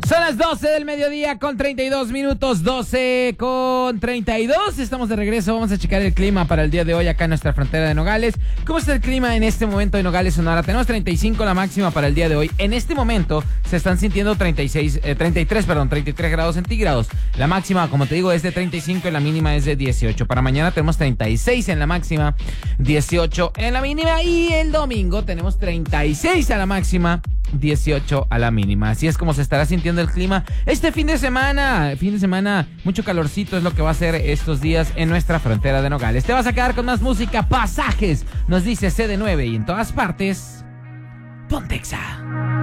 Son las 12 del mediodía con 32 minutos, 12 con 32. Estamos de regreso, vamos a checar el clima para el día de hoy acá en nuestra frontera de Nogales. ¿Cómo está el clima en este momento en Nogales, Sonora? Tenemos 35 la máxima para el día de hoy. En este momento se están sintiendo 33 grados centígrados. La máxima, como te digo, es de 35 y la mínima es de 18. Para mañana tenemos 36 en la máxima, 18 en la mínima. Y el domingo tenemos 36 a la máxima, 18 a la mínima. Así es como se estará sintiendo el clima este fin de semana. Mucho calorcito es lo que va a ser estos días en nuestra frontera de Nogales. Te vas a quedar con más música. Pasajes, nos dice CD9 y en todas partes, Pontexa.